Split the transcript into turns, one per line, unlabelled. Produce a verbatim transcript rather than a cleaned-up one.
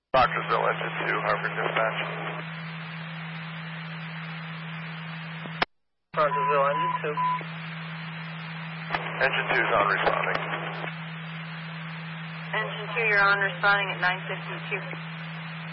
Proctorsville, Engine two, Harvard Dispatch.
Proctorsville, Engine two.
Engine two is on responding.
Engine two, you're on responding at nine fifty-two.